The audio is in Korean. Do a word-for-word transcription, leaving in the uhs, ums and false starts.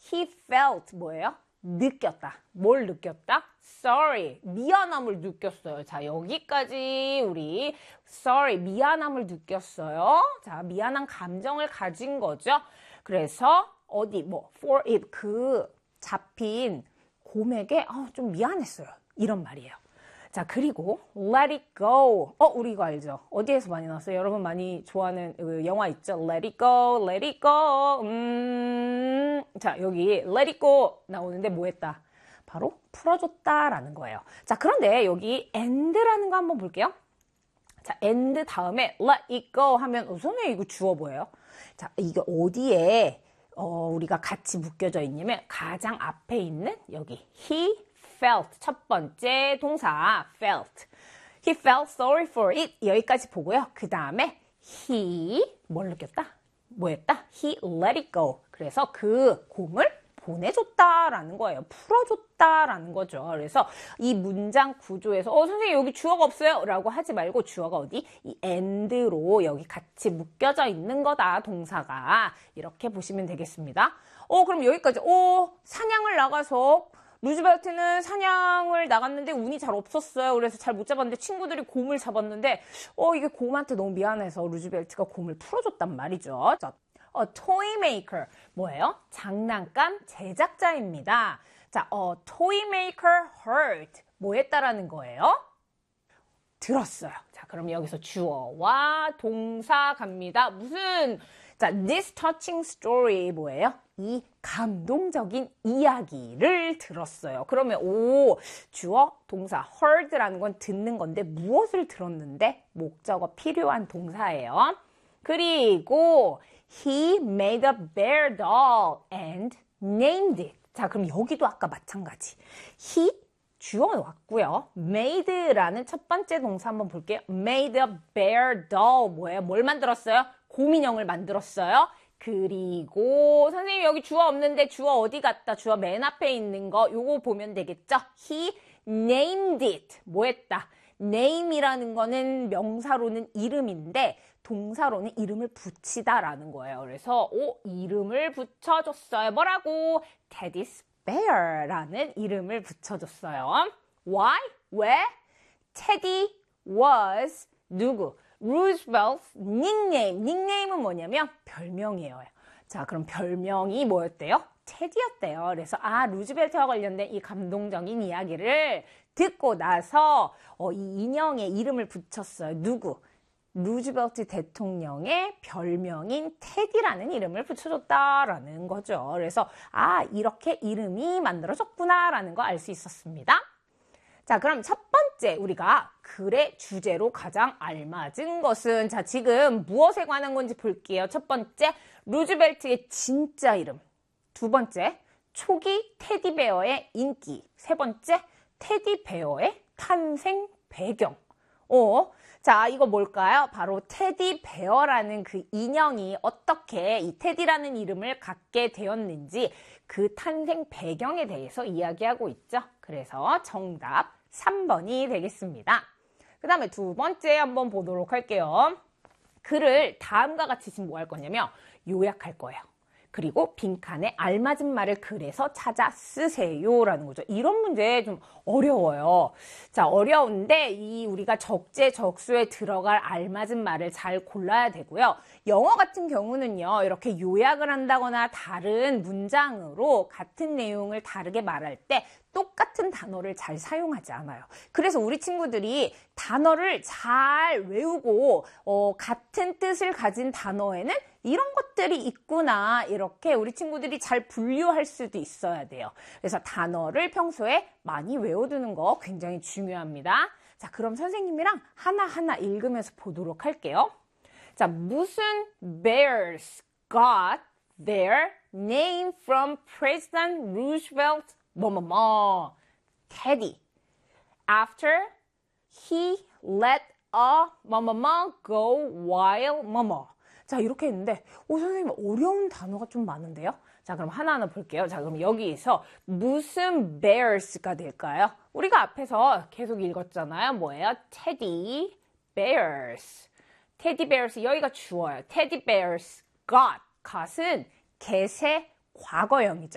he felt 뭐예요? 느꼈다. 뭘 느꼈다? sorry, 미안함을 느꼈어요. 자, 여기까지 우리 sorry, 미안함을 느꼈어요. 자, 미안한 감정을 가진 거죠. 그래서 어디 뭐 for it, 그 잡힌 곰에게 어, 좀 미안했어요. 이런 말이에요. 자, 그리고 let it go. 어, 우리 이거 알죠? 어디에서 많이 나왔어요? 여러분 많이 좋아하는 그 영화 있죠? let it go, let it go. 음, 자, 여기 let it go 나오는데 뭐 했다? 바로 풀어줬다라는 거예요. 자, 그런데 여기 and라는 거 한번 볼게요. 자, and 다음에 let it go 하면 어, 선생님 이거 주어 뭐예요? 자, 이게 어디에 어, 우리가 같이 묶여져 있냐면 가장 앞에 있는 여기 he felt 첫 번째 동사 felt. He felt sorry for it. 여기까지 보고요. 그 다음에 he 뭘 느꼈다? 뭐였다? He let it go. 그래서 그 곰을 보내줬다라는 거예요. 풀어줬다라는 거죠. 그래서 이 문장 구조에서 어 선생님 여기 주어가 없어요 라고 하지 말고 주어가 어디? 이 and로 여기 같이 묶여져 있는 거다. 동사가. 이렇게 보시면 되겠습니다. 어 그럼 여기까지 어 사냥을 나가서 루즈벨트는 사냥을 나갔는데 운이 잘 없었어요. 그래서 잘 못 잡았는데 친구들이 곰을 잡았는데 어 이게 곰한테 너무 미안해서 루즈벨트가 곰을 풀어줬단 말이죠. 자, a toy maker 뭐예요? 장난감 제작자입니다. 자, a toy maker heard 뭐 했다라는 거예요? 들었어요. 자, 그럼 여기서 주어와 동사 갑니다. 무슨 자, this touching story 뭐예요? 이 감동적인 이야기를 들었어요. 그러면 오, 주어, 동사, heard라는 건 듣는 건데 무엇을 들었는데? 목적어 필요한 동사예요. 그리고 he made a bear doll and named it. 자, 그럼 여기도 아까 마찬가지. he 주어 왔고요. made라는 첫 번째 동사 한번 볼게요. made a bear doll 뭐예요? 뭘 만들었어요? 곰인형을 만들었어요. 그리고 선생님 여기 주어 없는데 주어 어디 갔다? 주어 맨 앞에 있는 거 요거 보면 되겠죠? He named it. 뭐 했다? name이라는 거는 명사로는 이름인데 동사로는 이름을 붙이다라는 거예요. 그래서 오, 이름을 붙여줬어요. 뭐라고? Teddy's Bear라는 이름을 붙여줬어요. Why? 왜? Teddy was 누구? Roosevelt's nickname. 닉네임은 뭐냐면 별명이에요. 자, 그럼 별명이 뭐였대요? 테디였대요. 그래서 아, 루즈벨트와 관련된 이 감동적인 이야기를 듣고 나서 어, 이 인형의 이름을 붙였어요. 누구? 루즈벨트 대통령의 별명인 테디라는 이름을 붙여줬다라는 거죠. 그래서 아, 이렇게 이름이 만들어졌구나라는 거 알 수 있었습니다. 자, 그럼 첫 번째 우리가 글의 주제로 가장 알맞은 것은 자, 지금 무엇에 관한 건지 볼게요. 첫 번째, 루즈벨트의 진짜 이름. 두 번째, 초기 테디베어의 인기. 세 번째, 테디베어의 탄생 배경. 어, 자, 이거 뭘까요? 바로 테디베어라는 그 인형이 어떻게 이 테디라는 이름을 갖게 되었는지 그 탄생 배경에 대해서 이야기하고 있죠. 그래서 정답 삼 번이 되겠습니다. 그 다음에 두 번째 한번 보도록 할게요. 글을 다음과 같이 지금 뭐 할 거냐면 요약할 거예요. 그리고 빈칸에 알맞은 말을 글에서 찾아 쓰세요라는 거죠. 이런 문제 좀 어려워요. 자, 어려운데 이 우리가 적재적소에 들어갈 알맞은 말을 잘 골라야 되고요. 영어 같은 경우는요. 이렇게 요약을 한다거나 다른 문장으로 같은 내용을 다르게 말할 때 똑같은 단어를 잘 사용하지 않아요. 그래서 우리 친구들이 단어를 잘 외우고 어, 같은 뜻을 가진 단어에는 이런 것들이 있구나 이렇게 우리 친구들이 잘 분류할 수도 있어야 돼요. 그래서 단어를 평소에 많이 외워두는 거 굉장히 중요합니다. 자, 그럼 선생님이랑 하나하나 읽으면서 보도록 할게요. 자, 무슨 bears got their name from President Roosevelt 뭐뭐뭐 Teddy after he let a 뭐뭐뭐 go while 뭐뭐. 자, 이렇게 했는데 오, 선생님 어려운 단어가 좀 많은데요? 자, 그럼 하나하나 볼게요. 자, 그럼 여기에서 무슨 bears가 될까요? 우리가 앞에서 계속 읽었잖아요. 뭐예요? Teddy bears. Teddy bears 여기가 주어요. Teddy bears got. got은 get의 과거형이죠.